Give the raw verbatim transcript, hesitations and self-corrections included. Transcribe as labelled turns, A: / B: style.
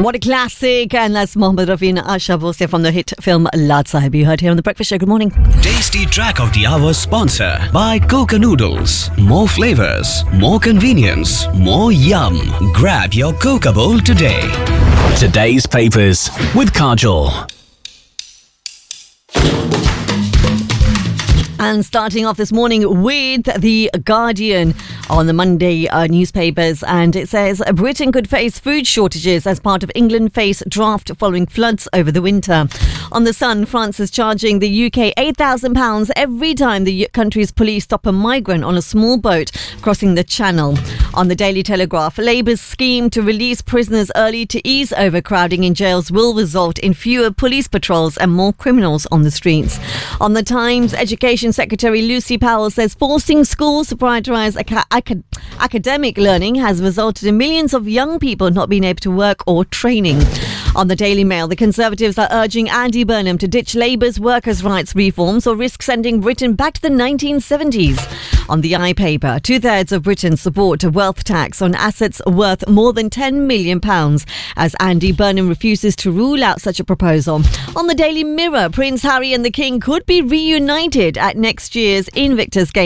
A: What a classic. And that's Mohammed Rafi and Asha Bhosle from the hit film Lad Sahib. You heard here on The Breakfast Show. Good morning.
B: Tasty track of the hour sponsor by Coca Noodles. More flavors, more convenience, more yum. Grab your Coca bowl today.
C: Today's papers with Kajol.
A: And starting off this morning with The Guardian on the Monday uh, newspapers, and it says Britain could face food shortages as part of England face draft following floods over the winter. On the Sun, France is charging the U K eight thousand pounds every time the country's police stop a migrant on a small boat crossing the Channel. On the Daily Telegraph, Labour's scheme to release prisoners early to ease overcrowding in jails will result in fewer police patrols and more criminals on the streets. On the Times, Education Secretary Lucy Powell says forcing schools to prioritise aca- acad- academic learning has resulted in millions of young people not being able to work or training. On the Daily Mail, the Conservatives are urging Andy Burnham to ditch Labour's workers' rights reforms or risk sending Britain back to the nineteen seventies. On the iPaper, two-thirds of Britain support a wealth tax on assets worth more than ten million pounds as Andy Burnham refuses to rule out such a proposal. On the Daily Mirror, Prince Harry and the King could be reunited at next year's Invictus Games.